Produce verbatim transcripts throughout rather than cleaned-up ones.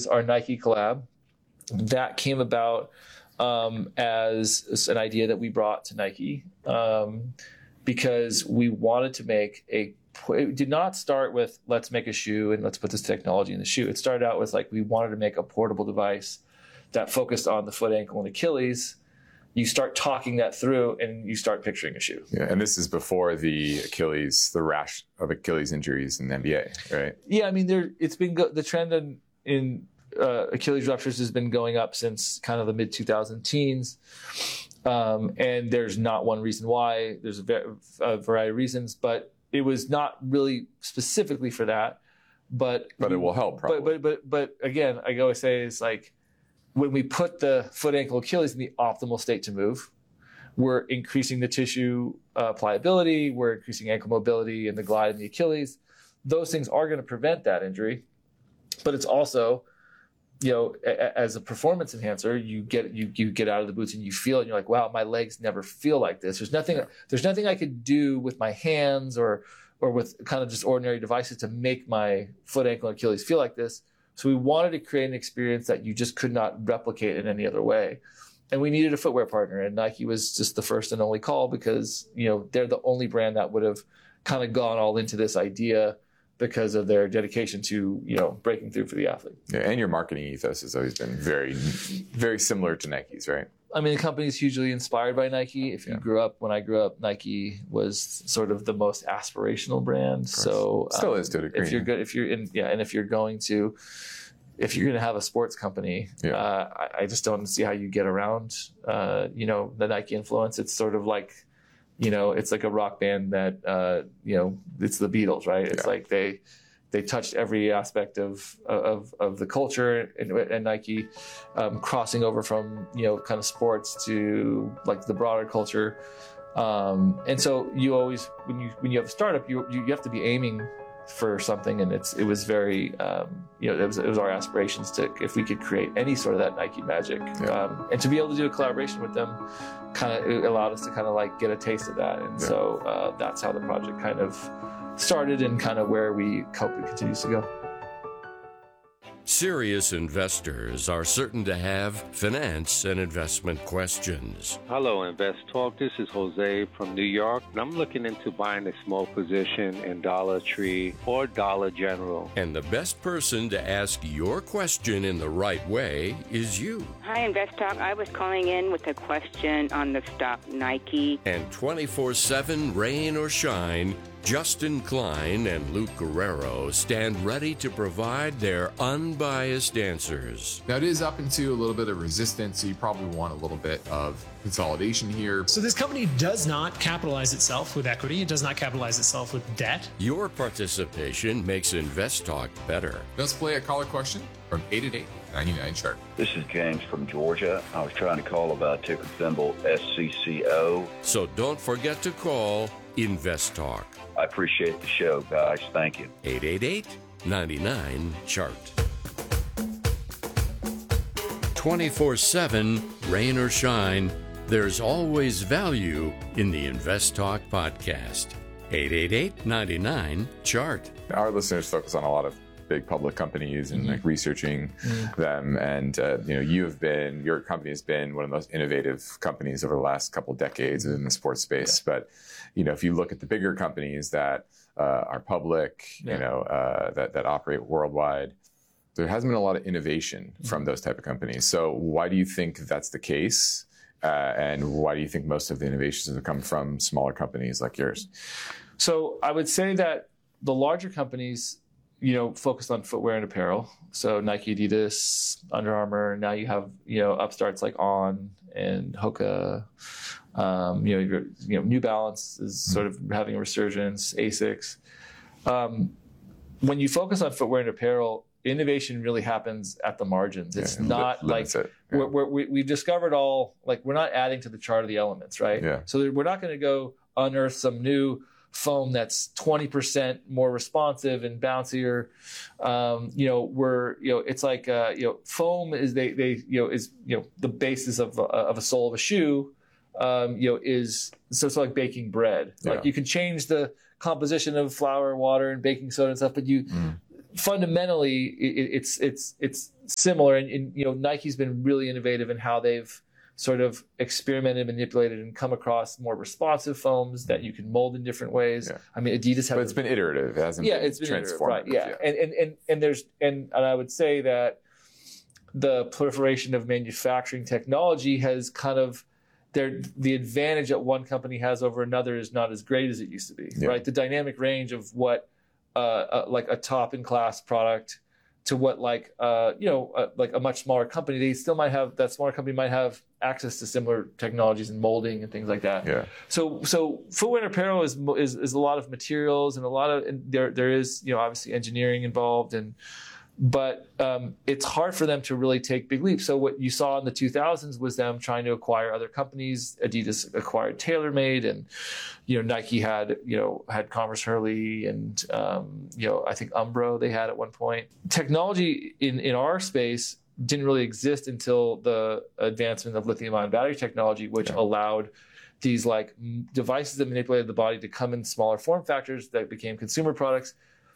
was our Nike collab. That came about um, as an idea that we brought to Nike um, because we wanted to make a, it did not start with let's make a shoe and let's put this technology in the shoe. It started out with like we wanted to make a portable device that focused on the foot, ankle, and Achilles. You start talking that through and you start picturing a shoe. Yeah, and this is before the Achilles, the rash of Achilles injuries in the N B A, right? Yeah, I mean, there it's been go- the trend in, in uh, Achilles ruptures has been going up since kind of the mid two thousand teens, um, and there's not one reason why. There's a, ver- a variety of reasons, but it was not really specifically for that. But but it will help, probably. But but but but again, I always say it's like, when we put the foot, ankle, Achilles in the optimal state to move, we're increasing the tissue uh, pliability, we're increasing ankle mobility and the glide in the Achilles. Those things are going to prevent that injury, but it's also, you know, a, as a performance enhancer, you get you you get out of the boots and you feel it, and you're like, wow, my legs never feel like this. There's nothing there's nothing I could do with my hands or or with kind of just ordinary devices to make my foot, ankle, and Achilles feel like this. So we wanted to create an experience that you just could not replicate in any other way. And we needed a footwear partner, and Nike was just the first and only call because, you know, they're the only brand that would have kind of gone all into this idea because of their dedication to, you know, breaking through for the athlete. Yeah, and your marketing ethos has always been very, very similar to Nike's, right? I mean, the company is hugely inspired by Nike. If you yeah. grew up, when I grew up, Nike was sort of the most aspirational brand. So still um, is to a degree. If you're good, if you're in, yeah, and if you're going to, if you're going to have a sports company, yeah. uh, I, I just don't see how you get around, uh, you know, the Nike influence. It's sort of like, you know, it's like a rock band that, uh, you know, it's the Beatles, right? It's yeah. like they. They touched every aspect of of, of the culture and, and Nike, um, crossing over from, you know, kind of sports to like the broader culture. Um, and so you always, when you when you have a startup, you you have to be aiming for something. And it's it was very, um, you know, it was, it was our aspirations to, if we could create any sort of that Nike magic. Yeah. Um, and to be able to do a collaboration with them kind of it allowed us to kind of like get a taste of that. And yeah. so uh, that's how the project kind of started and kind of where we hope it continues to go. Serious investors are certain to have finance and investment questions. Hello, Invest Talk. This is Jose from New York, and I'm looking into buying a small position in Dollar Tree or Dollar General. And the best person to ask your question in the right way is you. Hi, Invest Talk. I was calling in with a question on the stock Nike. And twenty-four seven, rain or shine, Justin Klein and Luke Guerrero stand ready to provide their unbiased answers. Now, it is up into a little bit of resistance, so you probably want a little bit of consolidation here. So this company does not capitalize itself with equity. It does not capitalize itself with debt. Your participation makes Invest Talk better. Let's play a caller question from eight eight eight, nine nine, chart. This is James from Georgia. I was trying to call about ticker symbol S C C O. So don't forget to call Invest Talk. I appreciate the show, guys. Thank you. eight eight eight, nine nine, chart. twenty-four seven, rain or shine, there's always value in the Invest Talk podcast. eight eight eight, nine nine, chart. Our listeners focus on a lot of big public companies and mm-hmm. like researching mm-hmm. them. And, uh, you know, you have been, your company has been one of the most innovative companies over the last couple of decades in the sports space. Yeah. But, you know, if you look at the bigger companies that uh, are public, yeah. you know, uh, that, that operate worldwide, there hasn't been a lot of innovation mm-hmm. from those type of companies. So why do you think that's the case? Uh, and why do you think most of the innovations have come from smaller companies like yours? So I would say that the larger companies, you know, focused on footwear and apparel. So Nike, Adidas, Under Armour. Now you have, you know, upstarts like On and Hoka. Um, you know, you know, New Balance is sort of having a resurgence. Asics. Um, when you focus on footwear and apparel, innovation really happens at the margins. It's yeah, not li- like it. Yeah. we're, we're, we, we've discovered all. Like we're not adding to the chart of the elements, right? Yeah. So we're not going to go unearth some new foam that's twenty percent more responsive and bouncier. Um, you know, we're, you know, it's like, uh, you know, foam is they, they, you know, is, you know, the basis of, uh, of a sole of a shoe, um, you know, is, so it's like baking bread. Like yeah. you can change the composition of flour, water, and baking soda and stuff, but you, mm. fundamentally, it, it's it's it's similar. And, and you know, Nike's been really innovative in how they've sort of experimented, manipulated, and come across more responsive foams that you can mold in different ways. Yeah. I mean, Adidas has. But it's been iterative. It hasn't yeah, been it's been transformative. Right. Yeah. yeah. And, and and and there's and, and I would say that the proliferation of manufacturing technology has kind of there the advantage that one company has over another is not as great as it used to be. Yeah. Right. The dynamic range of what uh, uh, like a top in class product to what like uh, you know uh, like a much smaller company, they still might have that smaller company might have access to similar technologies and molding and things like that. Yeah. So so footwear and apparel is is, is a lot of materials and a lot of and there there is you know obviously engineering involved and but um, it's hard for them to really take big leaps. So what you saw in the two thousands was them trying to acquire other companies. Adidas acquired TaylorMade, and you know Nike had you know had Converse Hurley, and um, you know I think Umbro they had at one point. Technology in in our space didn't really exist until the advancement of lithium-ion battery technology, which yeah. allowed these like devices that manipulated the body to come in smaller form factors that became consumer products.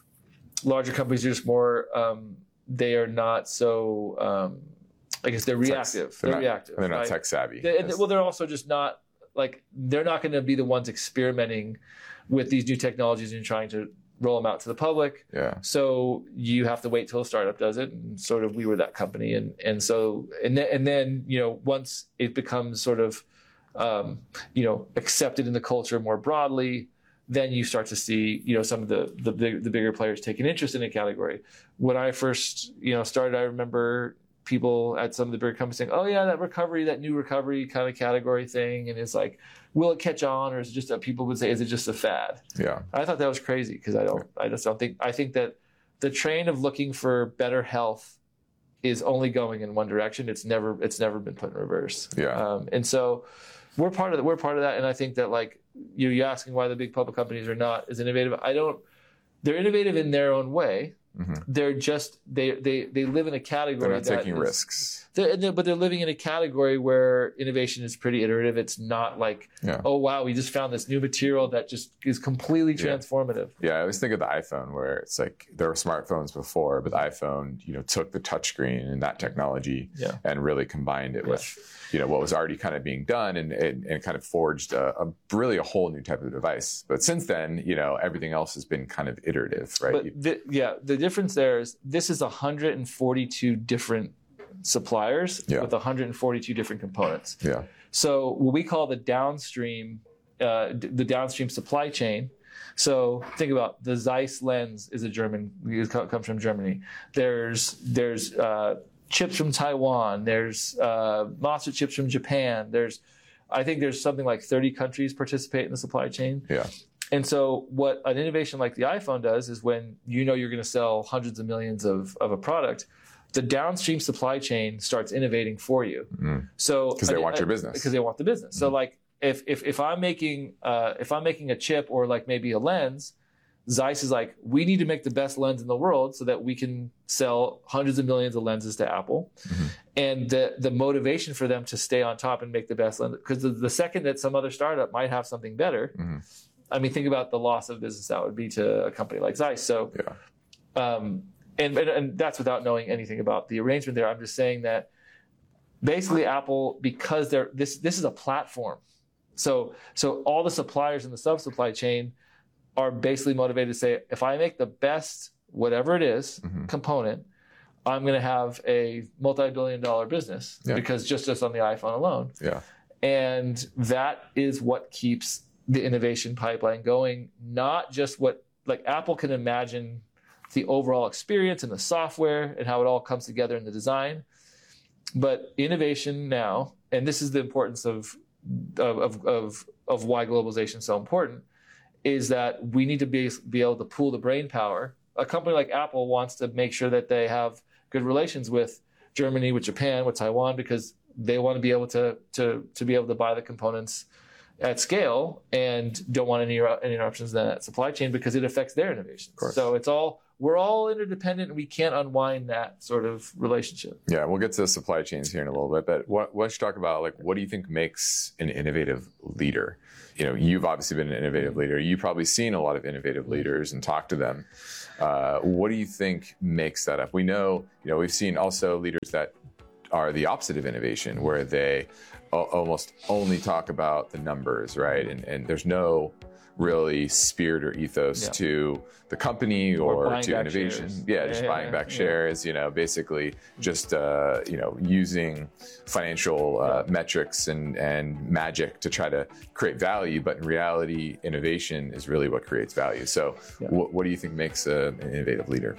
Larger companies are just more, um, they are not so, um, I guess they're reactive. They're, they're not, reactive. They're not right? tech savvy. They, and, well, they're also just not, like, they're not going to be the ones experimenting with these new technologies and trying to roll them out to the public. Yeah. So you have to wait till a startup does it. And sort of we were that company. And, and so, and then, and then, you know, once it becomes sort of, um, you know, accepted in the culture more broadly, then you start to see, you know, some of the, the big, the bigger players take an interest in a category. When I first, you know, started, I remember people at some of the bigger companies saying, "Oh yeah, that recovery, that new recovery kind of category thing," and it's like, will it catch on, or is it just that people would say, is it just a fad? Yeah, I thought that was crazy because I don't, I just don't think, I think that the train of looking for better health is only going in one direction. It's never, it's never been put in reverse. Yeah, um, and so we're part of that. We're part of that, and I think that like. You you're asking why the big public companies are not as innovative. I don't. They're innovative in their own way. Mm-hmm. They're just they they they live in a category. They're not that taking is, risks. They're, they're, but they're living in a category where innovation is pretty iterative. It's not like yeah. oh wow, we just found this new material that just is completely transformative. Yeah. yeah, I always think of the iPhone where it's like there were smartphones before, but the iPhone you know took the touchscreen and that technology yeah. and really combined it yeah. with. You know what was already kind of being done, and and, and kind of forged a, a really a whole new type of device. But since then, you know, everything else has been kind of iterative, right? But the, yeah, the difference there is this is one hundred forty-two different suppliers yeah. with one hundred forty-two different components. Yeah. So what we call the downstream, uh, the downstream supply chain. So think about the Zeiss lens is a German, it comes from Germany. There's there's uh, chips from Taiwan. There's uh, monster chips from Japan. There's, I think there's something like thirty countries participate in the supply chain. Yeah. And so what an innovation like the iPhone does is when you know you're going to sell hundreds of millions of, of a product, the downstream supply chain starts innovating for you. Mm. So because they want I, your business. Because they want the business. Mm. So like if if if I'm making uh, if I'm making a chip or like maybe a lens, Zeiss is like, we need to make the best lens in the world so that we can sell hundreds of millions of lenses to Apple. Mm-hmm. And the the motivation for them to stay on top and make the best lens, because the, the second that some other startup might have something better, mm-hmm. I mean, think about the loss of business that would be to a company like Zeiss. So, yeah. um, and, and and that's without knowing anything about the arrangement there. I'm just saying that basically Apple, because they're this this is a platform. So so all the suppliers in the sub-supply chain are basically motivated to say, if I make the best, whatever it is, mm-hmm. component, I'm going to have a multi-billion dollar business yeah. because just, just on the iPhone alone. Yeah. And that is what keeps the innovation pipeline going, not just what, like Apple can imagine the overall experience and the software and how it all comes together in the design. But innovation now, and this is the importance of, of, of, of why globalization is so important, is that we need to be, be able to pool the brain power. A company like Apple wants to make sure that they have good relations with Germany, with Japan, with Taiwan, because they want to be able to, to, to be able to buy the components at scale and don't want any, any interruptions in that supply chain because it affects their innovation. So it's all we're all interdependent and we can't unwind that sort of relationship. Yeah, we'll get to the supply chains here in a little bit, but what, let's talk about, like, what do you think makes an innovative leader? You know, you've obviously been an innovative leader. You've probably seen a lot of innovative leaders and talked to them. Uh, what do you think makes that up? We know, you know, we've seen also leaders that are the opposite of innovation, where they o- almost only talk about the numbers, right? And, and there's no really spirit or ethos yeah. to the company or, or to innovation. Shares. Yeah, just yeah, buying yeah, back yeah. shares, you know, basically just, uh, you know, using financial uh, yeah. metrics and, and magic to try to create value. But in reality, innovation is really what creates value. So yeah. wh- what do you think makes a, an innovative leader?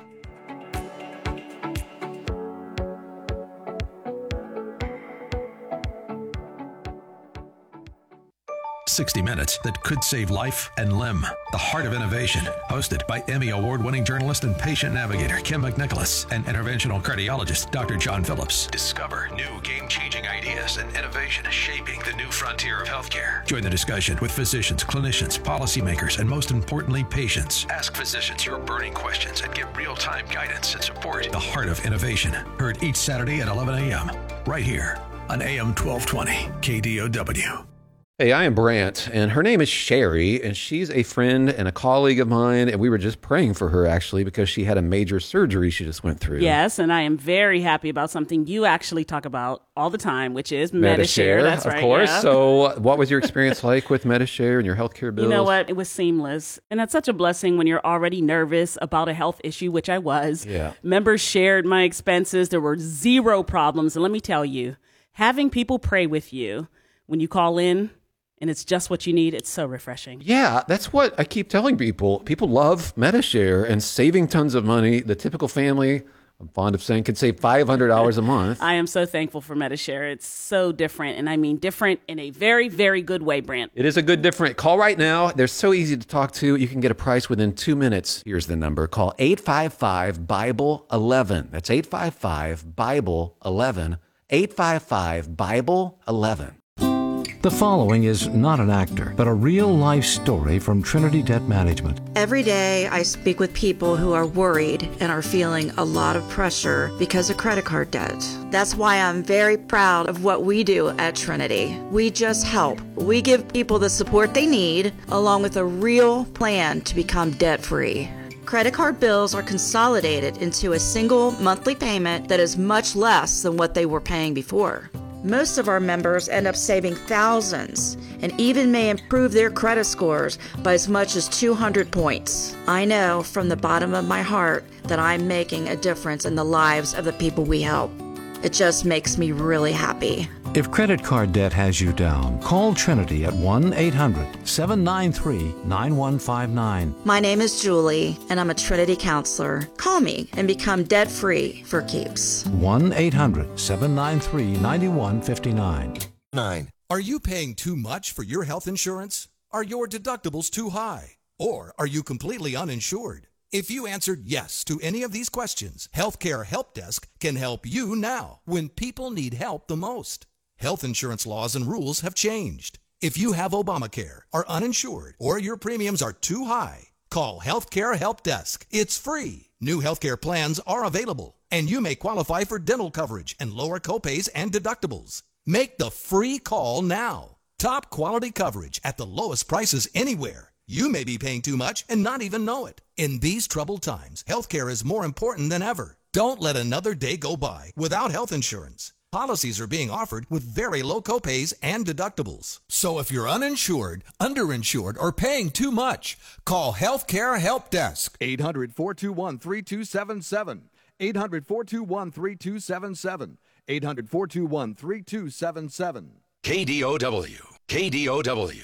sixty minutes that could save life and limb. The Heart of Innovation, hosted by Emmy Award-winning journalist and patient navigator Kim McNicholas and interventional cardiologist Doctor John Phillips. Discover new game-changing ideas and innovation shaping the new frontier of healthcare. Join the discussion with physicians, clinicians, policymakers, and most importantly, patients. Ask physicians your burning questions and get real-time guidance and support. The Heart of Innovation, heard each Saturday at eleven a.m. right here on A M twelve twenty K D O W. Hey, I am Brant, and her name is Sherry, and she's a friend and a colleague of mine, and we were just praying for her, actually, because she had a major surgery she just went through. Yes, and I am very happy about something you actually talk about all the time, which is Medi-Share. That's of right, course. Yeah. So what was your experience like with Medi-Share and your healthcare bills? You know what? It was seamless, and that's such a blessing when you're already nervous about a health issue, which I was. Yeah. Members shared my expenses. There were zero problems, and let me tell you, having people pray with you when you call in, and it's just what you need, it's so refreshing. Yeah, that's what I keep telling people. People love Medi-Share and saving tons of money. The typical family, I'm fond of saying, could save five hundred dollars a month. I am so thankful for Medi-Share. It's so different, and I mean different in a very, very good way, Brant. It is a good different. Call right now. They're so easy to talk to. You can get a price within two minutes. Here's the number. Call eight five five, Bible eleven. That's eight five five, Bible eleven. eight five five, Bible eleven. The following is not an actor, but a real-life story from Trinity Debt Management. Every day, I speak with people who are worried and are feeling a lot of pressure because of credit card debt. That's why I'm very proud of what we do at Trinity. We just help. We give people the support they need, along with a real plan to become debt-free. Credit card bills are consolidated into a single monthly payment that is much less than what they were paying before. Most of our members end up saving thousands and even may improve their credit scores by as much as two hundred points. I know from the bottom of my heart that I'm making a difference in the lives of the people we help. It just makes me really happy. If credit card debt has you down, call Trinity at one eight hundred, seven nine three, nine one five nine. My name is Julie, and I'm a Trinity counselor. Call me and become debt-free for keeps. one eight hundred, seven nine three, nine one five nine. Nine. Are you paying too much for your health insurance? Are your deductibles too high? Or are you completely uninsured? If you answered yes to any of these questions, Healthcare Help Desk can help you now when people need help the most. Health insurance laws and rules have changed. If you have Obamacare, are uninsured, or your premiums are too high, call Healthcare Help Desk. It's free. New healthcare plans are available, and you may qualify for dental coverage and lower copays and deductibles. Make the free call now. Top quality coverage at the lowest prices anywhere. You may be paying too much and not even know it. In these troubled times, healthcare is more important than ever. Don't let another day go by without health insurance. Policies are being offered with very low copays and deductibles. So if you're uninsured, underinsured, or paying too much, call Healthcare Help Desk. eight hundred, four two one, three two seven seven. eight hundred, four two one, three two seven seven. eight hundred, four two one, three two seven seven. K D O W. K D O W.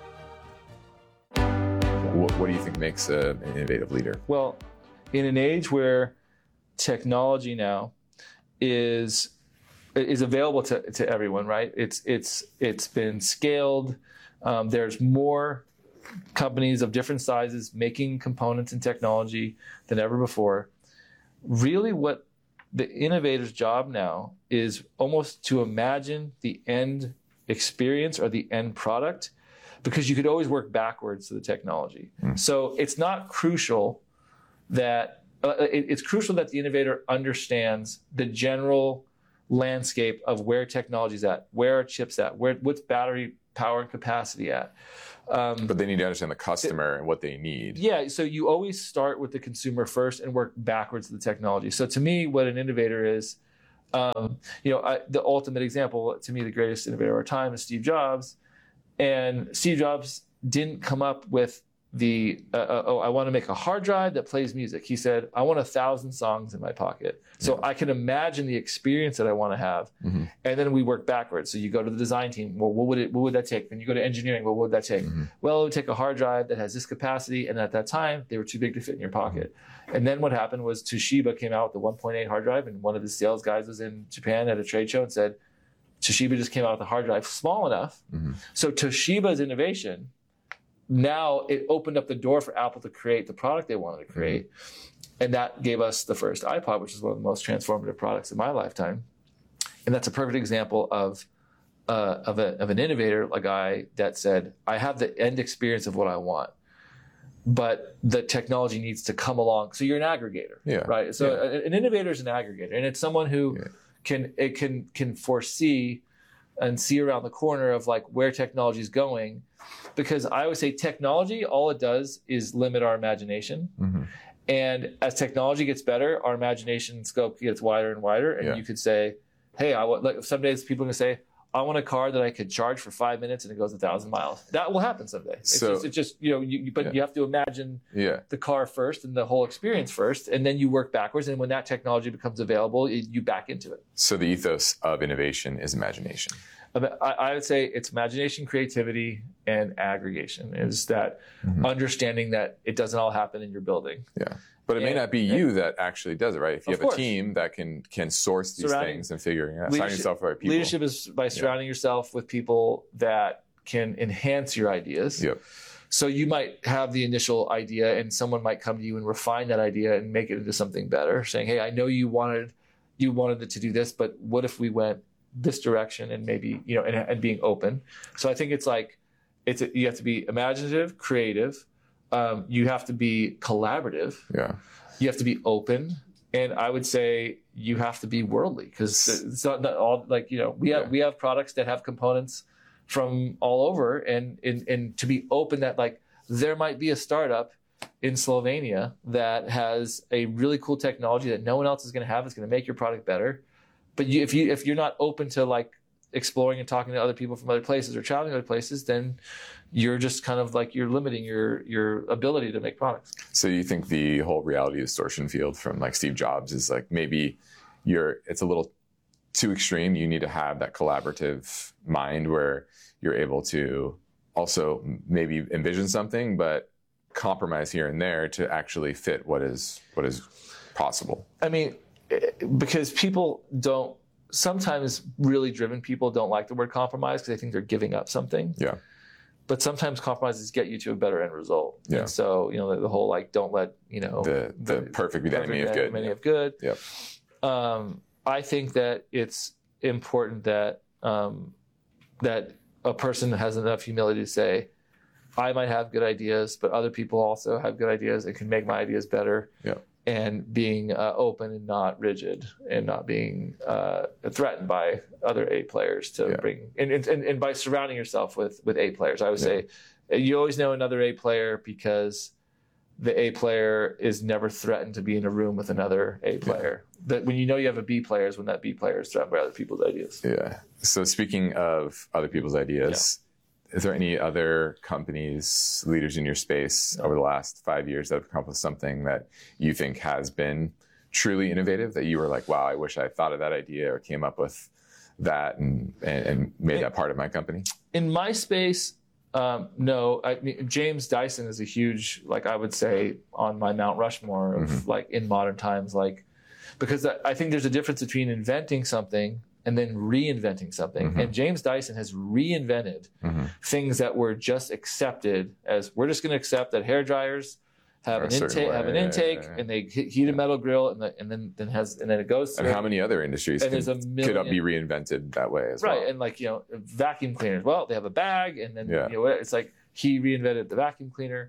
What, what do you think makes a, an innovative leader? Well, in an age where technology now is is available to, to everyone, right? It's it's it's been scaled. Um, there's more companies of different sizes making components and technology than ever before. Really, what the innovator's job now is almost to imagine the end experience or the end product, because you could always work backwards to the technology. Mm. So it's not crucial that uh, it, it's crucial that the innovator understands the general landscape of where technology is at, where are chips at, where what's battery power and capacity at. Um, but they need to understand the customer it, and what they need. Yeah, so you always start with the consumer first and work backwards to the technology. So to me, what an innovator is, um, you know, I, the ultimate example, to me, the greatest innovator of our time is Steve Jobs. And Steve Jobs didn't come up with the, uh, uh, oh, I want to make a hard drive that plays music. He said, I want a thousand songs in my pocket. So yeah. I can imagine the experience that I want to have. Mm-hmm. And then we work backwards. So you go to the design team. Well, what would it, what would that take? Then you go to engineering. Well, what would that take? Mm-hmm. Well, it would take a hard drive that has this capacity. And at that time, they were too big to fit in your pocket. Mm-hmm. And then what happened was Toshiba came out with the one point eight hard drive. And one of the sales guys was in Japan at a trade show and said, Toshiba just came out with a hard drive small enough. Mm-hmm. So Toshiba's innovation, now it opened up the door for Apple to create the product they wanted to create. Mm-hmm. And that gave us the first iPod, which is one of the most transformative products in my lifetime. And that's a perfect example of uh, of, a, of an innovator, a guy that said, I have the end experience of what I want, but the technology needs to come along. So you're an aggregator, yeah. right? So yeah. an innovator is an aggregator, and it's someone who yeah. can it can can foresee and see around the corner of like where technology is going. Because I always say technology, all it does is limit our imagination. Mm-hmm. And as technology gets better, our imagination scope gets wider and wider. And yeah. you could say, hey, I want, like some days people are going to say, I want a car that I could charge for five minutes and it goes a thousand miles. That will happen someday. It's, so, just, it's just, you know, you, you, but yeah. you have to imagine yeah. the car first and the whole experience first, and then you work backwards. And when that technology becomes available, it, you back into it. So the ethos of innovation is imagination. I, I would say it's imagination, creativity, and aggregation. Is that mm-hmm. understanding that it doesn't all happen in your building. Yeah. But it and, may not be you and, that actually does it, right? If you have course. a team that can can source these surrounding, things and figuring out, surrounding yourself with the right people. Leadership is by surrounding yeah. yourself with people that can enhance your ideas. Yep. So you might have the initial idea, and someone might come to you and refine that idea and make it into something better, saying, "Hey, I know you wanted you wanted it to do this, but what if we went this direction?" And maybe, you know, and, and being open. So I think it's like it's a, you have to be imaginative, creative. Um, you have to be collaborative. Yeah. You have to be open, and I would say you have to be worldly, because it's not, not all like, you know, we have yeah. we have products that have components from all over, and, and and to be open that like there might be a startup in Slovenia that has a really cool technology that no one else is going to have. It's going to make your product better, but you, if you if you're not open to like exploring and talking to other people from other places or traveling to other places, then you're just kind of like you're limiting your your ability to make products. So you think the whole reality distortion field from like Steve Jobs is like maybe you're it's a little too extreme. You need to have that collaborative mind where you're able to also maybe envision something, but compromise here and there to actually fit what is what is possible. I mean, because people don't. Sometimes really driven people don't like the word compromise because they think they're giving up something. Yeah. But sometimes compromises get you to a better end result. Yeah. And so, you know, the, the whole like, don't let, you know, the the, the perfect be the enemy of good. Enemy yeah. of good. Yep. Um, I think that it's important that um, that a person has enough humility to say, I might have good ideas, but other people also have good ideas and can make my ideas better. Yeah. And being uh, open and not rigid, and not being uh, threatened by other A players to yeah. bring, and, and and by surrounding yourself with with A players. I would yeah. say you always know another A player because the A player is never threatened to be in a room with another A player. Yeah. But when you know you have a B player is when that B player is threatened by other people's ideas. Yeah. So speaking of other people's ideas. Yeah. Is there any other companies, leaders in your space over the last five years that have accomplished something that you think has been truly innovative, that you were like, wow, I wish I thought of that idea or came up with that and, and, and made that part of my company? In my space, um, no. I mean, James Dyson is a huge, like I would say, on my Mount Rushmore of mm-hmm. like in modern times, like, because I think there's a difference between inventing something and then reinventing something. Mm-hmm. And James Dyson has reinvented mm-hmm. things that were just accepted as, we're just going to accept that hair dryers have, an intake, have an intake, yeah, yeah, yeah. and they heat a metal grill, and, the, and then then has and then it goes through. And how many other industries can, could be reinvented that way as right, well? Right, and like, you know, vacuum cleaners. Well, they have a bag, and then yeah. you know, it's like he reinvented the vacuum cleaner.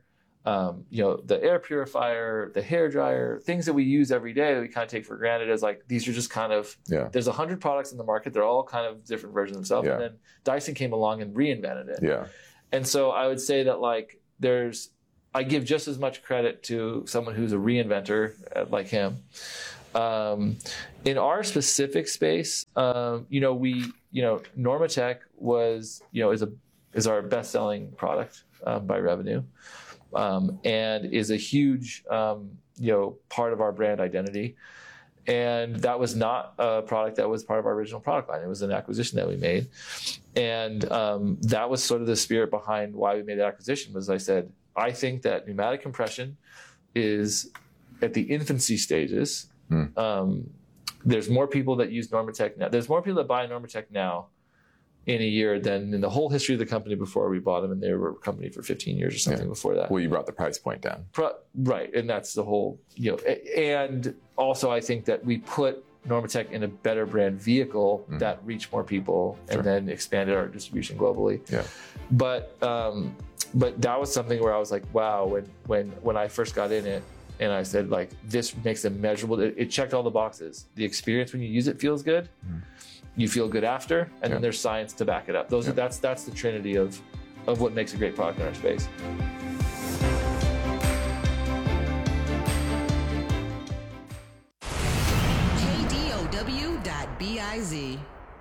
um, you know, the air purifier, the hair dryer, things that we use every day that we kind of take for granted as like, these are just kind of, yeah. there's a hundred products in the market. They're all kind of different versions of themselves. Yeah. And then Dyson came along and reinvented it. Yeah. And so I would say that like, there's, I give just as much credit to someone who's a reinventor uh, like him. Um, in our specific space, um, you know, we, you know, Normatec was, you know, is a, is our best-selling product um, by revenue. Um, and is a huge, um, you know, part of our brand identity. And that was not a product that was part of our original product line. It was an acquisition that we made. And um, that was sort of the spirit behind why we made the acquisition was I said, I think that pneumatic compression is at the infancy stages. Hmm. Um, there's more people that use Normatec now. There's more people that buy Normatec now in a year than in the whole history of the company before we bought them, and they were a company for fifteen years or something yeah. before that. Well, you brought the price point down. Pro- right, and that's the whole, you know, and also I think that we put Normatec in a better brand vehicle mm. that reached more people sure. and then expanded our distribution globally. Yeah. But um, but that was something where I was like, wow, when when when I first got in it, and I said like, this makes it measurable. It, it checked all the boxes. The experience when you use it feels good. Mm. You feel good after, and yeah. then there's science to back it up. Those yeah. are that's that's the trinity of of what makes a great product in our space. K D O W dot biz.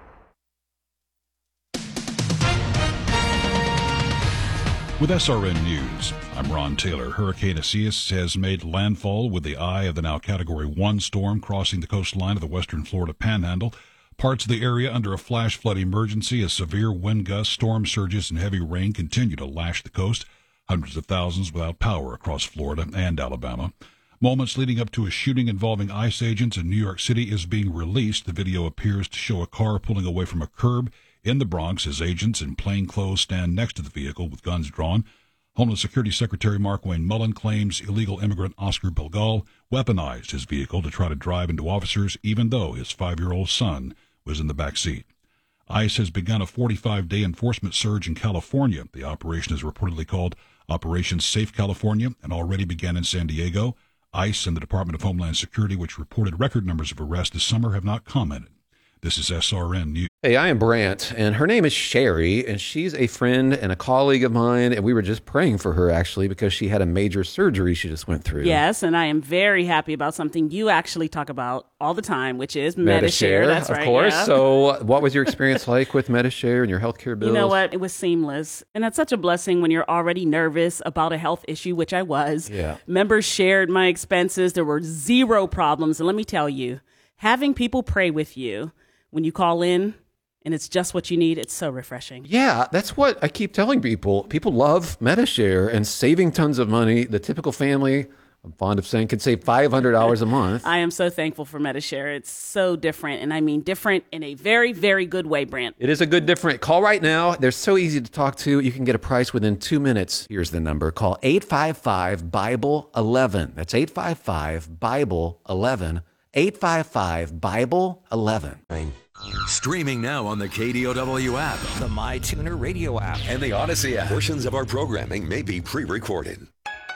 With S R N News, I'm Ron Taylor. Hurricane Isaias has made landfall with the eye of the now Category one storm crossing the coastline of the western Florida Panhandle. Parts of the area under a flash flood emergency as severe wind gusts, storm surges, and heavy rain continue to lash the coast. Hundreds of thousands without power across Florida and Alabama. Moments leading up to a shooting involving ICE agents in New York City is being released. The video appears to show a car pulling away from a curb in the Bronx as agents in plain clothes stand next to the vehicle with guns drawn. Homeland Security Secretary Mark Wayne Mullen claims illegal immigrant Oscar Belgal weaponized his vehicle to try to drive into officers, even though his five-year-old son was in the back seat. ICE has begun a forty-five day enforcement surge in California. The operation is reportedly called Operation Safe California and already began in San Diego. ICE and the Department of Homeland Security, which reported record numbers of arrests this summer, have not commented. This is S R N News. Hey, I am Brant, and her name is Sherry, and she's a friend and a colleague of mine, and we were just praying for her, actually, because she had a major surgery she just went through. Yes, and I am very happy about something you actually talk about all the time, which is Medi-Share. Medi-Share, That's of right, course. yeah. So what was your experience like with Medi-Share and your healthcare bills? You know what? It was seamless, and that's such a blessing when you're already nervous about a health issue, which I was. Yeah. Members shared my expenses. There were zero problems, and let me tell you, having people pray with you when you call in, and it's just what you need, it's so refreshing. Yeah, that's what I keep telling people. People love Medi-Share and saving tons of money. The typical family, I'm fond of saying, could save five hundred dollars a month. I am so thankful for Medi-Share. It's so different, and I mean different in a very, very good way, Brant. It is a good different. Call right now. They're so easy to talk to. You can get a price within two minutes. Here's the number. Call eight five five, Bible eleven. That's eight five five, Bible eleven. eight five five, Bible eleven. Streaming now on the K D O W app, the MyTuner radio app, and the Odyssey app. Portions of our programming may be pre-recorded.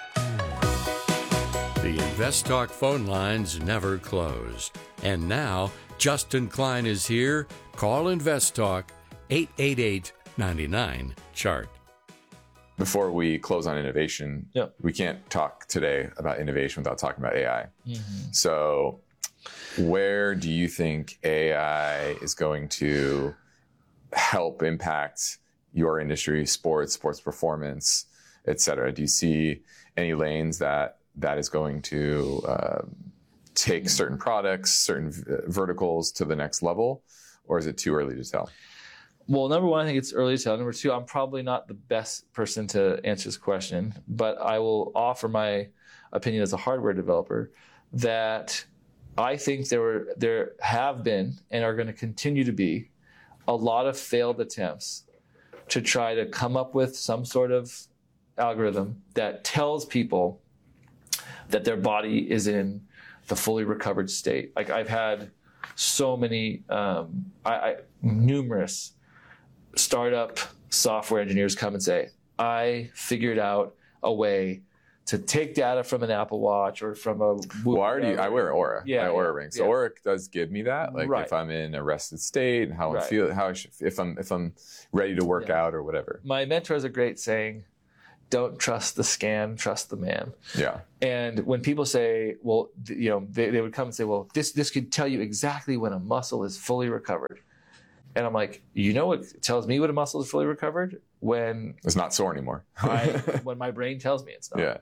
The Invest Talk phone lines never close. And now, Justin Klein is here. Call Invest Talk, eight eight eight, nine nine, chart. Before we close on innovation, yep. we can't talk today about innovation without talking about A I. Mm-hmm. So where do you think A I is going to help impact your industry, sports, sports performance, et cetera? Do you see any lanes that that is going to uh, take certain products, certain v- verticals to the next level, or is it too early to tell? Well, number one, I think it's early to tell. Number two, I'm probably not the best person to answer this question, but I will offer my opinion as a hardware developer that I think there were, there have been and are going to continue to be a lot of failed attempts to try to come up with some sort of algorithm that tells people that their body is in the fully recovered state. Like I've had so many, um, I, I, numerous startup software engineers come and say, I figured out a way to take data from an Apple Watch or from a well, I already I wear Aura. Yeah, I Aura yeah, ring. So yeah. Aura does give me that, like right. if I'm in a rested state, how right. I feel, how I should, if I'm if I'm ready to work yeah. out or whatever. My mentor has a great saying: "Don't trust the scan, trust the man." Yeah. And when people say, well, th- you know, they, they would come and say, well, this this could tell you exactly when a muscle is fully recovered. And I'm like, you know what tells me when a muscle is fully recovered? When it's not sore anymore. I, when my brain tells me it's not. Yeah.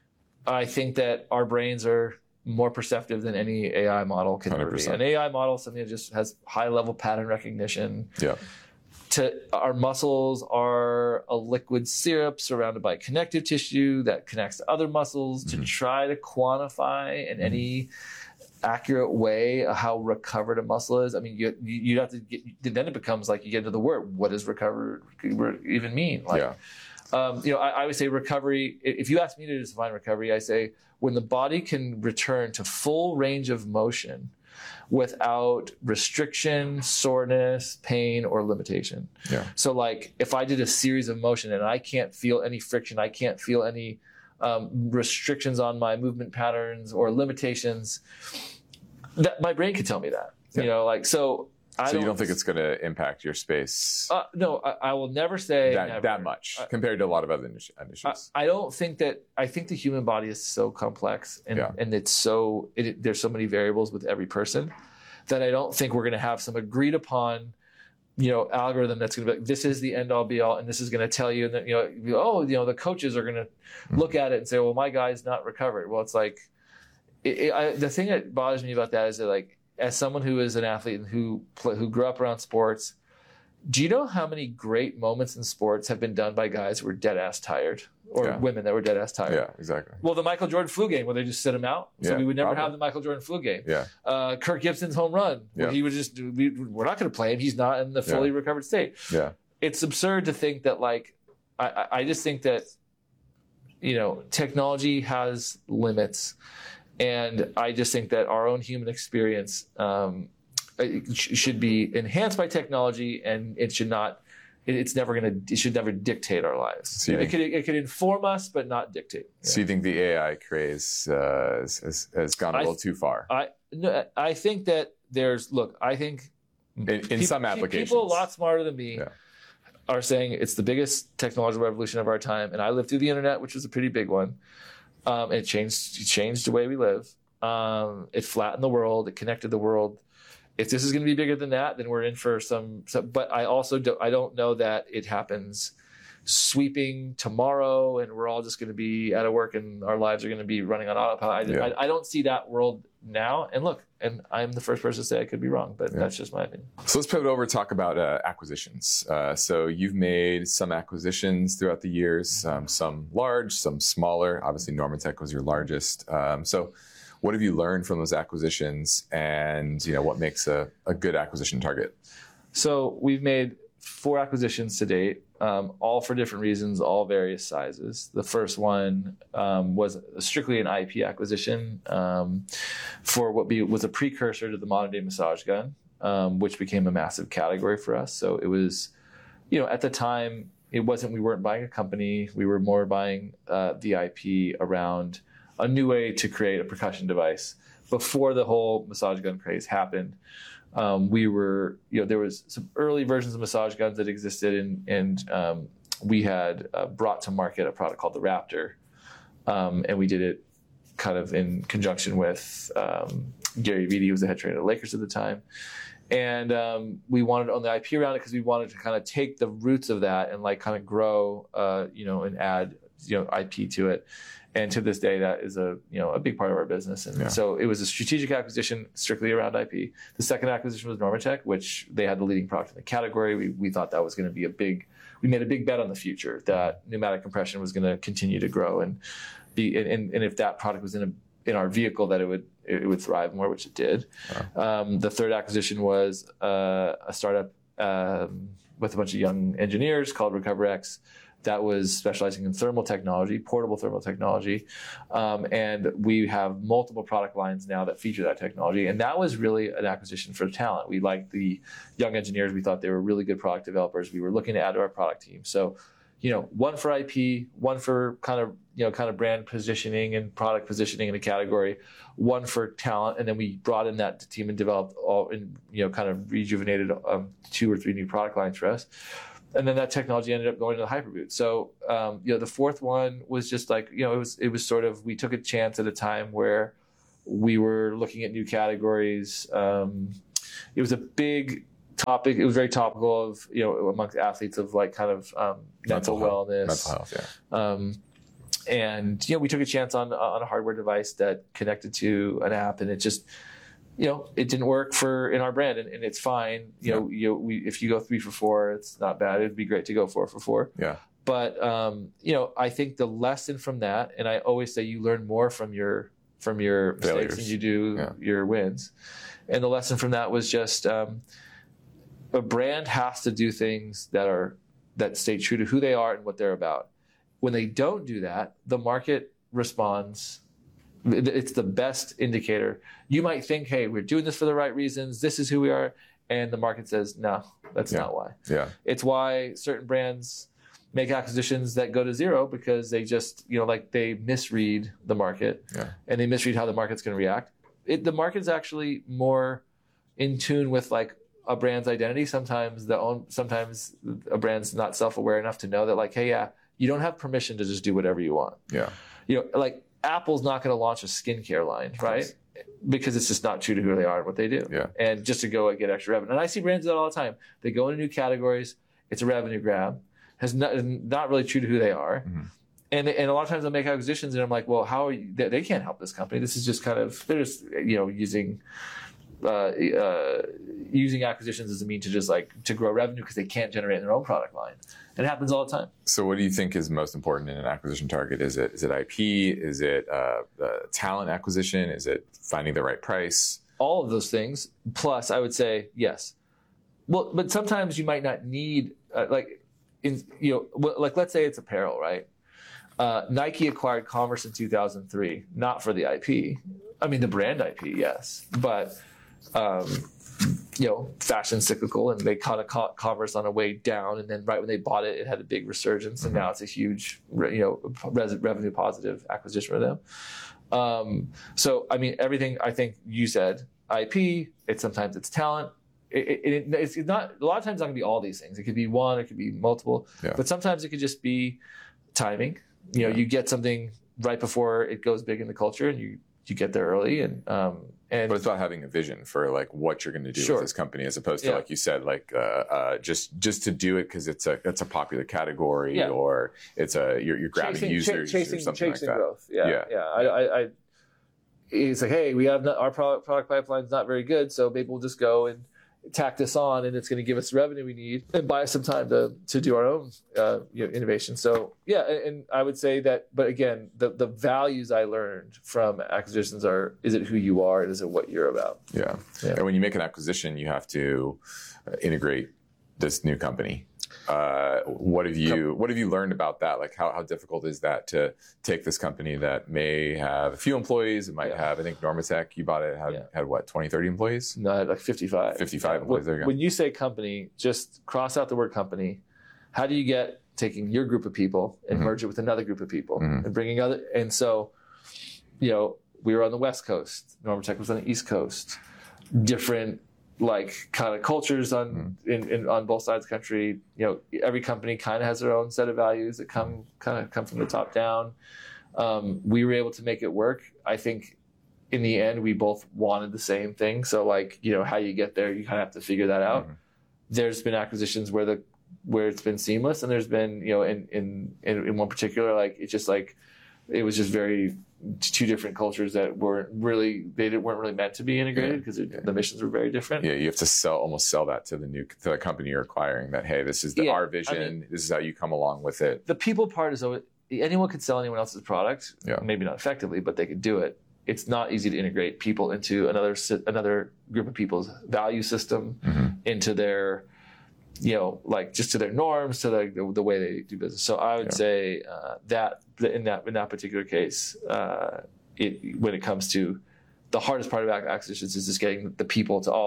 I think that our brains are more perceptive than any A I model can ever be. An A I model, something that just has high level pattern recognition. Yeah. To our muscles are a liquid syrup surrounded by connective tissue that connects to other muscles. Mm-hmm. To try to quantify in mm-hmm. any accurate way how recovered a muscle is. I mean, you you have to get, then it becomes like you get into the word. What does recovered even mean? Like, yeah. Um, you know, I, I would say recovery. If you ask me to define recovery, I say when the body can return to full range of motion without restriction, soreness, pain, or limitation. Yeah. So, like, if I did a series of motion and I can't feel any friction, I can't feel any um, restrictions on my movement patterns or limitations, that my brain could tell me that. Yeah. You know, like so. I so don't, you don't think it's going to impact your space? Uh, no, I, I will never say that, never. that much uh, compared to a lot of other industries. I, I don't think that. I think the human body is so complex, and, yeah. and it's so it, there's so many variables with every person that I don't think we're going to have some agreed upon, you know, algorithm that's going to be like, this is the end all be all, and this is going to tell you, and then, you know, you, oh, you know, the coaches are going to mm-hmm. look at it and say, well, my guy's not recovered. Well, it's like it, it, I, the thing that bothers me about that is that, like, as someone who is an athlete and who play, who grew up around sports, do you know how many great moments in sports have been done by guys who were dead ass tired, or yeah. women that were dead ass tired? Yeah, exactly. Well, the Michael Jordan flu game where they just sit him out, so yeah, we would never probably. have the Michael Jordan flu game. Yeah. Uh, Kirk Gibson's home run, where yeah. he would just we, we're not going to play him. He's not in the fully yeah. recovered state. Yeah. It's absurd to think that, like, I, I just think that, you know, technology has limits, and I just think that our own human experience um, it sh- should be enhanced by technology, and it should not. It, it's never going to. It should never dictate our lives. So it think, could. It could inform us, but not dictate. So yeah. you think the A I craze uh, has, has gone a little I, too far? I no, I think that there's. Look, I think in, in pe- some applications, people a lot smarter than me yeah. are saying it's the biggest technological revolution of our time, and I lived through the internet, which was a pretty big one. Um, it changed. It changed the way we live. Um, it flattened the world. It connected the world. If this is going to be bigger than that, then we're in for some, some. But I also do, I don't know that it happens sweeping tomorrow, and we're all just going to be out of work, and our lives are going to be running on autopilot. I, yeah. I, I don't see that world now. And look, and I'm the first person to say I could be wrong, but yeah. that's just my opinion. So let's pivot over and talk about uh, acquisitions. Uh, so you've made some acquisitions throughout the years, um, some large, some smaller. Obviously, Normatec was your largest. Um, so. What have you learned from those acquisitions, and you know what makes a, a good acquisition target? So we've made four acquisitions to date, um, all for different reasons, all various sizes. The first one um, was strictly an I P acquisition um, for what be, was a precursor to the modern day massage gun, um, which became a massive category for us. So it was, you know, at the time, it wasn't, we weren't buying a company. We were more buying uh, the I P around a new way to create a percussion device. Before the whole massage gun craze happened, um, we were, you know, there was some early versions of massage guns that existed, and, and um, we had uh, brought to market a product called the Raptor, um, and we did it kind of in conjunction with um, Gary Vitti, who was the head trainer of the Lakers at the time. And um, we wanted to own the I P around it because we wanted to kind of take the roots of that and like kind of grow, uh, you know, and add, you know, I P to it. And to this day, that is a you know a big part of our business. And yeah. so it was a strategic acquisition strictly around I P. The second acquisition was Normatec, which they had the leading product in the category. We we thought that was going to be a big. We made a big bet on the future that pneumatic compression was going to continue to grow and be. And, and if that product was in a in our vehicle, that it would it would thrive more, which it did. Wow. Um, the third acquisition was uh, a startup um, with a bunch of young engineers called RecoverX. That was specializing in thermal technology, portable thermal technology. Um, and we have multiple product lines now that feature that technology. And that was really an acquisition for talent. We liked the young engineers. We thought they were really good product developers. We were looking to add to our product team. So you know, one for I P, one for kind of, you know, kind of brand positioning and product positioning in a category, one for talent. And then we brought in that team and developed all, and, you know, kind of rejuvenated um, two or three new product lines for us. And then that technology ended up going to the Hyperboot. So, um, you know, the fourth one was just like, you know, it was, it was sort of, we took a chance at a time where we were looking at new categories. Um, it was a big topic. It was very topical of, you know, amongst athletes of like kind of um, mental, mental wellness. Mental health, yeah. Um, and, you know, we took a chance on on a hardware device that connected to an app, and it just, you know, it didn't work for in our brand, and, and it's fine. You yeah. know, you know, we if you go three for four, it's not bad. It'd be great to go four for four. Yeah. But um, you know, I think the lesson from that, and I always say you learn more from your from your Failures. mistakes than you do yeah. your wins. And the lesson from that was just um, a brand has to do things that are that stay true to who they are and what they're about. When they don't do that, the market responds. It's the best indicator. You might think, hey, we're doing this for the right reasons. This is who we are. And the market says, no, that's yeah. not why. Yeah. It's why certain brands make acquisitions that go to zero, because they just, you know, like they misread the market yeah. and they misread how the market's going to react. It, the market's actually more in tune with like a brand's identity. Sometimes the own, sometimes a brand's not self-aware enough to know that like, hey, yeah, you don't have permission to just do whatever you want. Yeah. You know, like Apple's not going to launch a skincare line, right? Because it's just not true to who they are and what they do. Yeah. And just to go and get extra revenue. And I see brands do that all the time. They go into new categories. It's a revenue grab. Has not, not really true to who they are. Mm-hmm. And and a lot of times they'll make acquisitions and I'm like, well, how are you? They, they can't help this company. This is just kind of, they're just, you know, using uh, uh, using acquisitions as a mean to just like, to grow revenue because they can't generate their own product line. It happens all the time. So what do you think is most important in an acquisition target? Is it is it I P? Is it uh, uh, talent acquisition? Is it finding the right price? All of those things. Plus, I would say yes. Well, but sometimes you might not need uh, like, in, you know, like let's say it's apparel, right? Uh, Nike acquired Converse in two thousand three, not for the I P. I mean, the brand I P, yes, but um, you know, fashion cyclical, and they kind of caught Converse on a way down, and then right when they bought it, it had a big resurgence, and now it's a huge, you know, res- revenue positive acquisition for them. Um, so, I mean, everything I think you said, I P, it's sometimes it's talent. It, it, it's not, a lot of times it's not going to be all these things. It could be one, it could be multiple, yeah. but sometimes it could just be timing. You know, yeah. you get something right before it goes big in the culture, and you, you get there early. And, um, and but it's about having a vision for like what you're going to do sure. with this company, as opposed to yeah. like you said, like uh, uh, just just to do it because it's a it's a popular category yeah. or it's a you're, you're grabbing chasing, users ch- chasing, or something chasing like that. Growth. Yeah, yeah. yeah. I, I, I, it's like, hey, we have not, our product product pipeline's not very good, so maybe we'll just go and tack this on, and it's going to give us the revenue we need and buy us some time to to do our own uh, you know, innovation. So yeah, and, and I would say that, but again, the the values I learned from acquisitions are: is it who you are, and is it what you're about? Yeah. yeah. And when you make an acquisition, you have to uh, integrate this new company. Uh, what have you What have you learned about that? Like, how, how difficult is that to take this company that may have a few employees? It might yeah. have, I think, Normatec, you bought it, had, yeah. had what, twenty, thirty employees? No, like fifty-five. fifty-five yeah. employees. When, there you go. When you say company, just cross out the word company. How do you get taking your group of people and mm-hmm. merge it with another group of people mm-hmm. and bringing other? And so, you know, we were on the West Coast. Normatec was on the East Coast. Different, like, kind of cultures on mm. in, in on both sides of the country. You know, every company kind of has their own set of values that come kind of come from the top down. Um, we were able to make it work. I think in the end, we both wanted the same thing. So, like, you know, how you get there, you kind of have to figure that out. Mm. There's been acquisitions where the where it's been seamless, and there's been, you know, in in in, in one particular, like, it's just like it was just very two different cultures that weren't really they didn't, weren't really meant to be integrated because yeah. yeah. the missions were very different. Yeah, you have to sell almost sell that to the new to the company you're acquiring. That hey, this is the, yeah, our vision. I mean, this is how you come along with it. The people part is always, anyone could sell anyone else's product. Yeah. Maybe not effectively, but they could do it. It's not easy to integrate people into another another group of people's value system, mm-hmm. into their, you know, like just to their norms, to the the, the way they do business. So I would yeah. say uh, that in that in that particular case, uh, it when it comes to the hardest part of acquisitions is just getting the people to all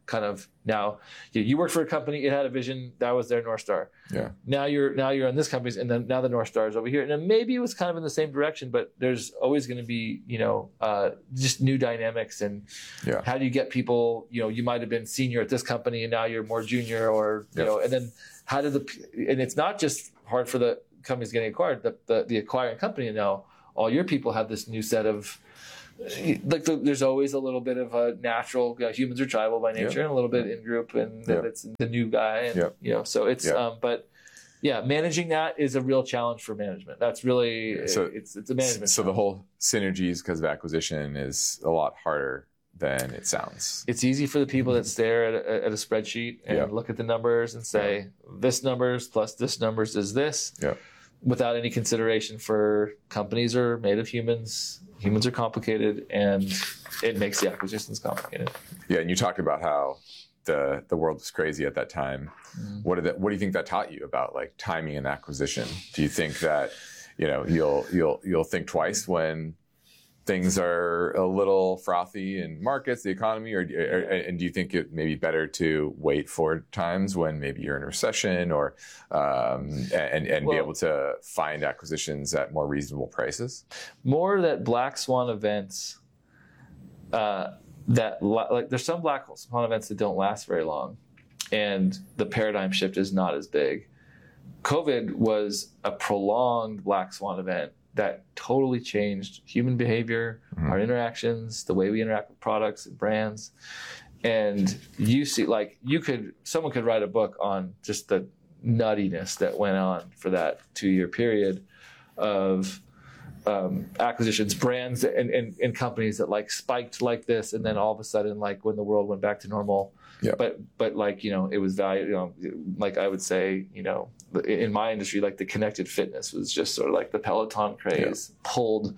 kind of now you, you worked for a company, it had a vision, that was their North Star. Yeah. Now you're now you're on this company's, and then now the North Star is over here. And then maybe it was kind of in the same direction, but there's always going to be, you know, uh, just new dynamics. And yeah. how do you get people, you know, you might have been senior at this company and now you're more junior, or, you yeah. know, and then how did the, and it's not just hard for the companies getting acquired, the, the, the acquiring company, now all your people have this new set of, like the, there's always a little bit of a natural, you know, humans are tribal by nature, yeah. and a little bit in group, and yeah. it's the new guy, and yeah. you know, so it's, yeah. um, but yeah, managing that is a real challenge for management. That's really, so, it's, it's a management. So challenge. The whole synergies because of acquisition is a lot harder than it sounds. It's easy for the people that stare at a, at a spreadsheet and yeah. look at the numbers and say, yeah. this numbers plus this numbers is this, yeah. without any consideration for companies are made of humans. Humans are complicated, and it makes the acquisitions complicated. Yeah, and you talked about how the the world was crazy at that time. Mm. What did that, what do you think that taught you about like timing and acquisition? Do you think that, you know, you'll you'll you'll think twice when things are a little frothy in markets, the economy, or, or and do you think it may be better to wait for times when maybe you're in a recession, or um, and and well, be able to find acquisitions at more reasonable prices? More that black swan events uh, that like there's some black swan events that don't last very long, and the paradigm shift is not as big. COVID was a prolonged black swan event that totally changed human behavior, mm-hmm. our interactions, the way we interact with products and brands. And you see, like, you could, someone could write a book on just the nuttiness that went on for that two-year period of um, acquisitions, brands and, and, and companies that like spiked like this, and then all of a sudden, like when the world went back to normal, yeah. but but like, you know, it was value, you know, like I would say, you know, in my industry, like the connected fitness was just sort of like the Peloton craze yeah. pulled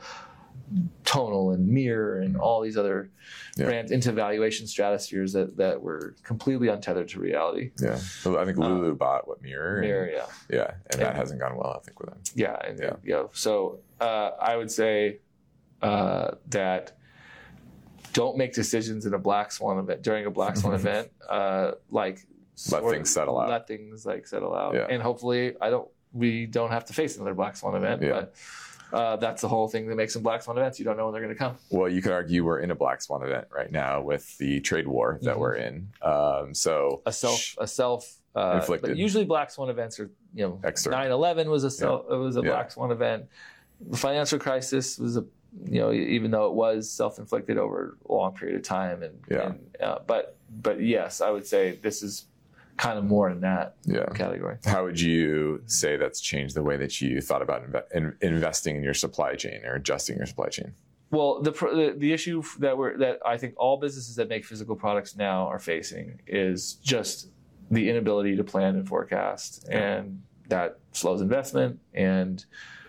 Tonal and Mirror and all these other yeah. brands into valuation stratospheres that, that were completely untethered to reality. Yeah. So I think Lulu um, bought what Mirror. Mirror, and, yeah. Yeah. And, and that and, hasn't gone well, I think, with them. Yeah. And, yeah. yeah. So uh, I would say uh, that don't make decisions in a black swan event, during a black swan event, uh, like let or, things settle out. Let things like settle out. Yeah. And hopefully I don't, we don't have to face another black swan event, yeah. but Uh, that's the whole thing that makes them black swan events. You don't know when they're going to come. Well, you could argue we're in a black swan event right now with the trade war that mm-hmm. we're in. Um, so a self, a self uh, inflicted. But usually, black swan events are, you know, external. nine eleven was a self, yeah. it was a yeah. black swan event. The financial crisis was a, you know, even though it was self-inflicted over a long period of time, and, yeah. and uh, but but yes, I would say this is kind of more in that yeah. category. How would you say that's changed the way that you thought about inve- in, investing in your supply chain or adjusting your supply chain? Well, the, the the issue that we're that I think all businesses that make physical products now are facing is just the inability to plan and forecast, yeah. and that slows investment. And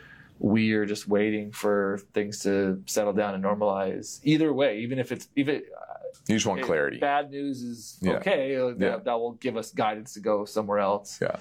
we are just waiting for things to settle down and normalize. Either way, even if it's even. You just want it, clarity. Bad news is yeah. okay. That, yeah. that will give us guidance to go somewhere else. Yeah.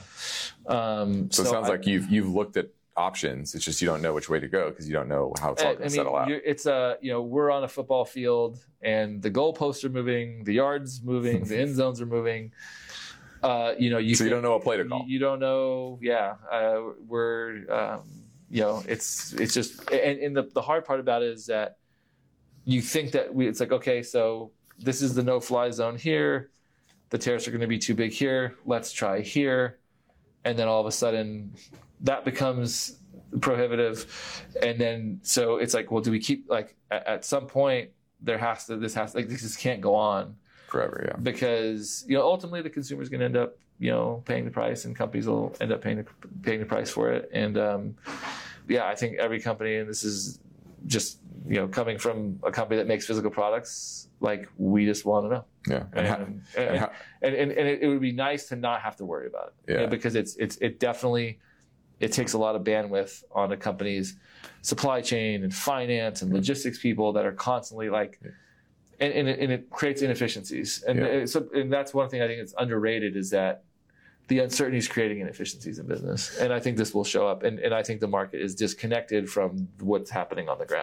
Um, so, so it sounds I, like you've you've looked at options. It's just you don't know which way to go because you don't know how it's all going to settle out. It's a you know we're on a football field and the goalposts are moving, the yards moving, the end zones are moving. Uh, you know you so can, you don't know what play to call. You, you don't know. Yeah. Uh, we're um, you know it's it's just and, and the the hard part about it is that you think that we it's like okay so. This is the no-fly zone here. The tariffs are going to be too big here. Let's try here. And then all of a sudden, that becomes prohibitive. And then, so it's like, well, do we keep, like, at, at some point, there has to, this has, like, this just can't go on. Forever, yeah. Because, you know, ultimately the consumer is going to end up, you know, paying the price and companies will end up paying the, paying the price for it. And, um, yeah, I think every company, and this is just, you know, coming from a company that makes physical products, like we just want to know. Yeah. And, and, how, and, and, how, and, and, and it would be nice to not have to worry about it. Yeah. You know, because it's, it's, it definitely, it takes a lot of bandwidth on a company's supply chain and finance and logistics people that are constantly like, yeah. and, and, it, and it creates inefficiencies. And, yeah. so, and that's one thing I think is underrated is that the uncertainty is creating inefficiencies in business. And I think this will show up. And, and I think the market is disconnected from what's happening on the ground.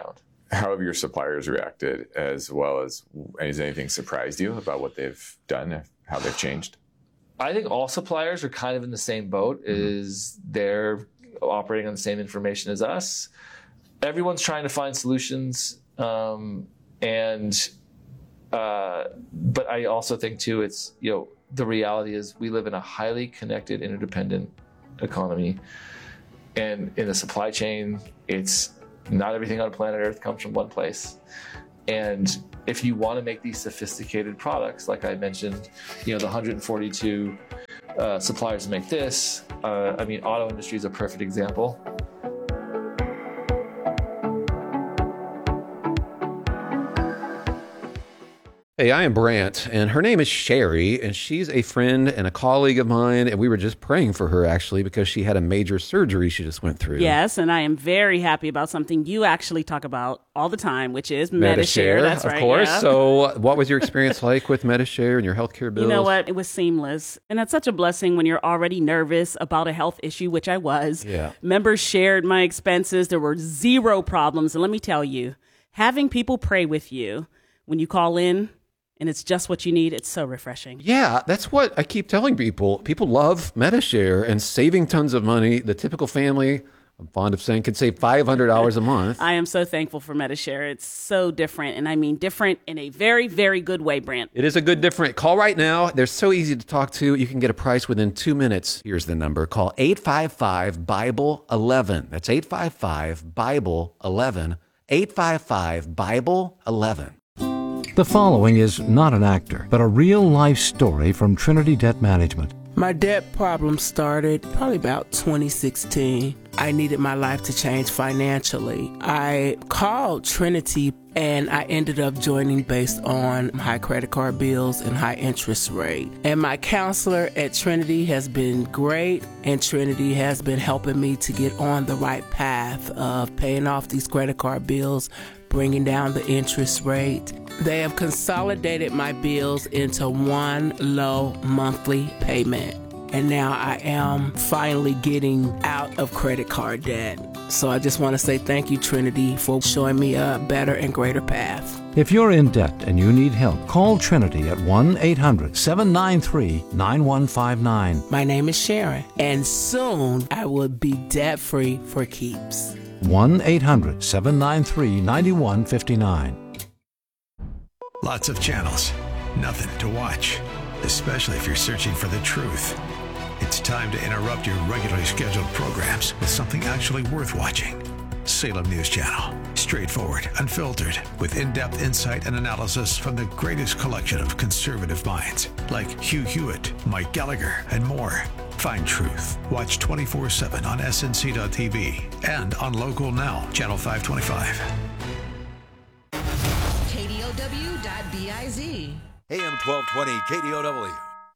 how have your suppliers reacted, as well as has anything surprised you about what they've done, how they've changed? I think all suppliers are kind of in the same boat. Mm-hmm. Is they're operating on the same information as us. Everyone's trying to find solutions, um, and uh, but I also think too, it's you know the reality is we live in a highly connected, interdependent economy, and in the supply chain, it's not everything on planet Earth comes from one place. And if you want to make these sophisticated products, like I mentioned, you know, the one hundred forty-two uh, suppliers make this. Uh, I mean, auto industry is a perfect example. Hey, I am Brant, and her name is Sherry, and she's a friend and a colleague of mine, and we were just praying for her, actually, because she had a major surgery she just went through. Yes, and I am very happy about something you actually talk about all the time, which is Medi-Share. Medi-Share, That's of right, course. yeah. So what was your experience like with Medi-Share and your healthcare bills? You know what? It was seamless, and that's such a blessing when you're already nervous about a health issue, which I was. Yeah. Members shared my expenses. There were zero problems, and let me tell you, having people pray with you when you call in, and it's just what you need, it's so refreshing. Yeah, that's what I keep telling people. People love Medi-Share and saving tons of money. The typical family, I'm fond of saying, could save five hundred dollars a month. I am so thankful for Medi-Share. It's so different, and I mean different in a very, very good way, Brant. It is a good different. Call right now. They're so easy to talk to. You can get a price within two minutes. Here's the number. Call eight five five, Bible eleven. That's eight five five, Bible eleven. eight five five, Bible eleven. The following is not an actor, but a real-life story from Trinity Debt Management. My debt problem started probably about twenty sixteen. I needed my life to change financially. I called Trinity and I ended up joining based on high credit card bills and high interest rate. And my counselor at Trinity has been great, and Trinity has been helping me to get on the right path of paying off these credit card bills, bringing down the interest rate. They have consolidated my bills into one low monthly payment. And now I am finally getting out of credit card debt. So I just want to say thank you, Trinity, for showing me a better and greater path. If you're in debt and you need help, call Trinity at one eight hundred, seven nine three, nine one five nine. My name is Sharon, and soon I will be debt-free for keeps. one eight hundred, seven nine three, nine one five nine. Lots of channels, nothing to watch, especially if you're searching for the truth. It's time to interrupt your regularly scheduled programs with something actually worth watching. Salem News Channel. Straightforward, unfiltered, with in-depth insight and analysis from the greatest collection of conservative minds like Hugh Hewitt, Mike Gallagher, and more. Find truth. Watch twenty-four seven on S N C dot T V and on Local Now, Channel five twenty-five. K D O W dot biz. A M twelve twenty K D O W.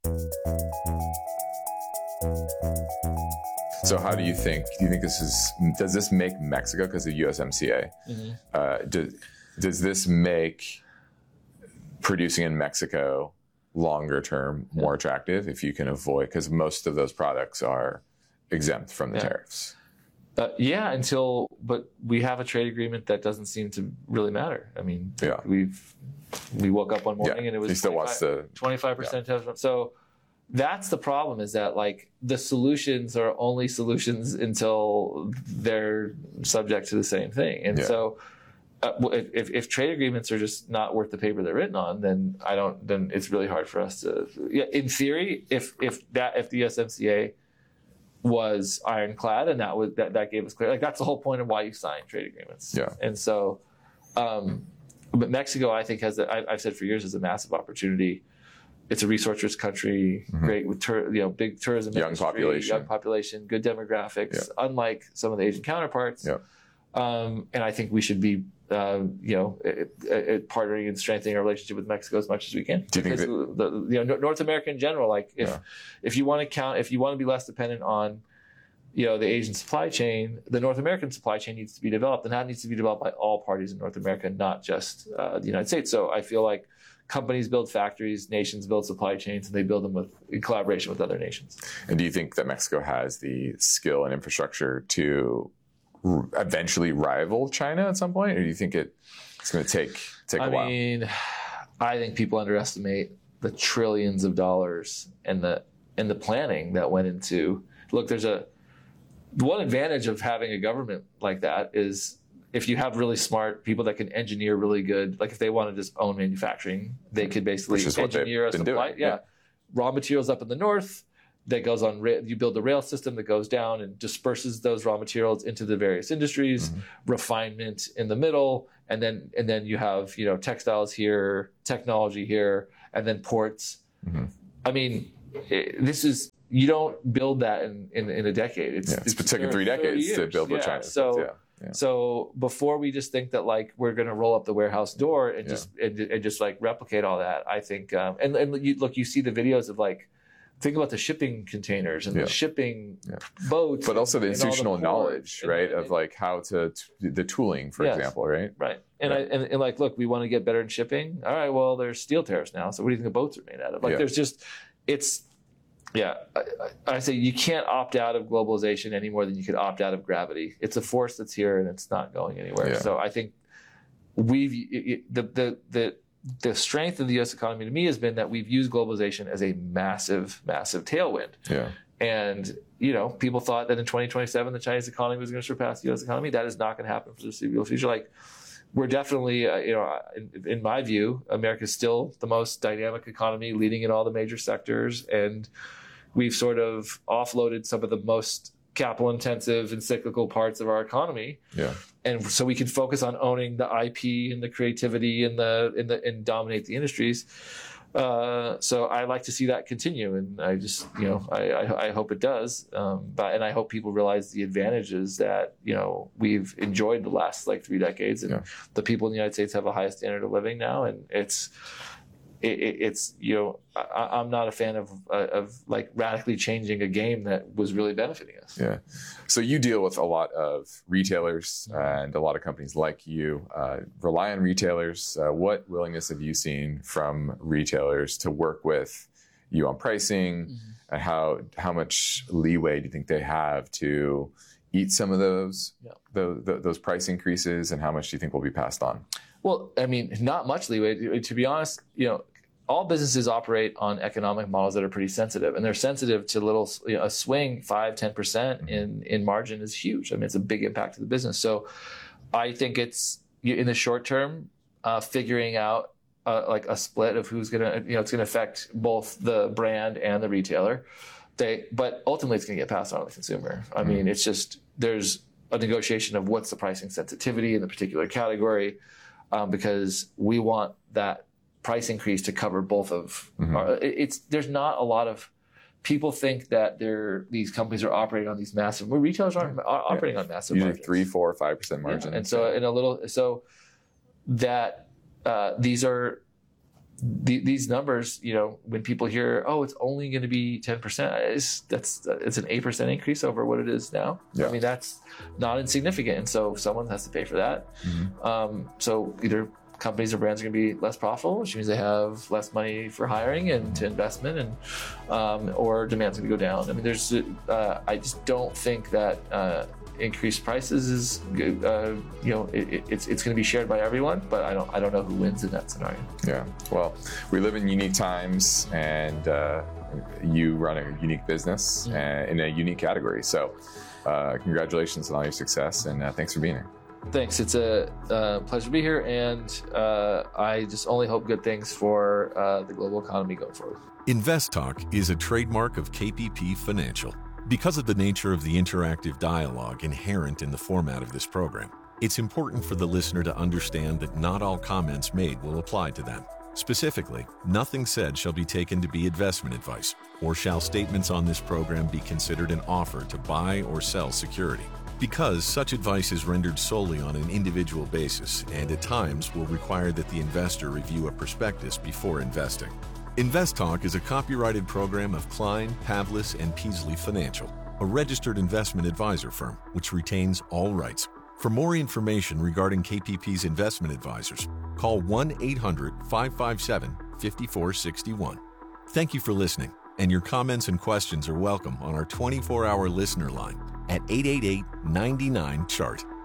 So how do you think, do you think this is, does this make Mexico, because of U S M C A, mm-hmm. uh, do, does this make producing in Mexico longer term more attractive if you can avoid, because most of those products are exempt from the yeah. tariffs? Uh, yeah, until, but we have a trade agreement that doesn't seem to really matter. I mean, yeah. we've, we woke up one morning yeah. and it was he still wants to, twenty-five percent yeah. tariff. So that's the problem, is that like the solutions are only solutions until they're subject to the same thing. And yeah. so uh, if, if trade agreements are just not worth the paper they're written on, then I don't, then it's really hard for us to, yeah, in theory, if, if that, if the U S M C A was ironclad and that was, that, that gave us clear, like that's the whole point of why you sign trade agreements. Yeah. And so, um, but Mexico, I think has, a, I, I've said for years, is a massive opportunity. It's a resource-rich country, mm-hmm. great with tur- you know big tourism, young industry, population, young population, good demographics. Yeah. Unlike some of the Asian counterparts, yeah. um, and I think we should be uh, you know it, it partnering and strengthening our relationship with Mexico as much as we can. Do you because think that, the, you know North America in general, like if yeah. if you want to count, if you want to be less dependent on you know the Asian supply chain, the North American supply chain needs to be developed, and that needs to be developed by all parties in North America, not just uh, the United States. So I feel like companies build factories, nations build supply chains, and they build them with in collaboration with other nations. And do you think that Mexico has the skill and infrastructure to r- eventually rival China at some point, or do you think it, it's going to take take a I while? I mean, I think people underestimate the trillions of dollars and the and the planning that went into. Look, there's a one advantage of having a government like that is if you have really smart people that can engineer really good, like if they want to just own manufacturing, they could basically engineer a supply. Yeah. yeah. Raw materials up in the north that goes on, you build a rail system that goes down and disperses those raw materials into the various industries, mm-hmm. refinement in the middle, and then and then you have, you know, textiles here, technology here, and then ports. Mm-hmm. I mean, it, this is, you don't build that in, in, in a decade. It's, yeah, it's, it's taken three decades years. to build what yeah. China. So, yeah. Yeah. So before we just think that like we're going to roll up the warehouse door and yeah. just and, and just like replicate all that, I think. Um, and and you, look, you see the videos of like, think about the shipping containers and yeah. the shipping yeah. boats, but also the institutional the knowledge, and, right, and, of like how to t- the tooling, for yes. example, right? Right. And yeah. I and, and like, look, we want to get better in shipping. All right, well, there's steel tariffs now. So what do you think the boats are made out of? Like, yeah. there's just it's. Yeah, I, I say you can't opt out of globalization any more than you could opt out of gravity. It's a force that's here and it's not going anywhere. Yeah. So I think we've it, the the the the strength of the U S economy to me has been that we've used globalization as a massive, massive tailwind. Yeah. And you know, people thought that in twenty twenty-seven the Chinese economy was going to surpass the U S economy. That is not going to happen for the foreseeable future. Like. We're definitely, uh, you know, in, in my view, America is still the most dynamic economy, leading in all the major sectors, and we've sort of offloaded some of the most capital-intensive and cyclical parts of our economy. Yeah, and so we can focus on owning the I P and the creativity and the and the and dominate the industries. Uh, so I like to see that continue, and I just, you know, I, I, I hope it does. Um, but and I hope people realize the advantages that, you know, we've enjoyed the last like three decades, and yeah. the people in the United States have a high standard of living now, and it's. It, it's, you know, I, I'm not a fan of uh, of like radically changing a game that was really benefiting us. Yeah. So you deal with a lot of retailers, and a lot of companies like you uh, rely on retailers. Uh, what willingness have you seen from retailers to work with you on pricing, mm-hmm. and how how much leeway do you think they have to eat some of those yeah. the, the, those price increases, and how much do you think will be passed on? Well, I mean, not much leeway. To be honest, you know, all businesses operate on economic models that are pretty sensitive, and they're sensitive to little, you know, a swing five, ten percent in in margin is huge. I mean, it's a big impact to the business. So, I think it's in the short term, uh, figuring out uh, like a split of who's gonna, you know, it's gonna affect both the brand and the retailer. They, but ultimately, it's gonna get passed on to the consumer. I mean, it's just there's a negotiation of what's the pricing sensitivity in the particular category. Um, because we want that price increase to cover both of mm-hmm. our, it's there's not a lot of people think that they're these companies are operating on these massive well, retailers aren't yeah. operating on massive usually margins. three, four, five percent margins. Yeah. And so in a little so that uh, these are the, these numbers, you know, when people hear, oh, it's only going to be ten percent, it's, that's it's an eight percent increase over what it is now. Yeah. I mean, that's not insignificant. And so someone has to pay for that. Mm-hmm. Um, so either companies or brands are going to be less profitable, which means they have less money for hiring and to investment, and um, or demand's going to go down. I mean, there's, uh, I just don't think that uh, increased prices is, uh, you know, it, it's it's going to be shared by everyone, but I don't I don't know who wins in that scenario. Yeah, well, we live in unique times, and uh, you run a unique business mm-hmm. uh, in a unique category. So, uh, congratulations on all your success, and uh, thanks for being here. Thanks. It's a uh, pleasure to be here, and uh, I just only hope good things for uh, the global economy going forward. Invest Talk is a trademark of K P P Financial. Because of the nature of the interactive dialogue inherent in the format of this program, it's important for the listener to understand that not all comments made will apply to them. Specifically, nothing said shall be taken to be investment advice, or shall statements on this program be considered an offer to buy or sell security. Because such advice is rendered solely on an individual basis and at times will require that the investor review a prospectus before investing. Invest Talk is a copyrighted program of Klein, Pavlis, and Peasley Financial, a registered investment advisor firm which retains all rights. For more information regarding K P P's investment advisors, call one eight hundred, five five seven, five four six one. Thank you for listening, and your comments and questions are welcome on our twenty-four hour listener line at eight eight eight, nine nine, C H A R T.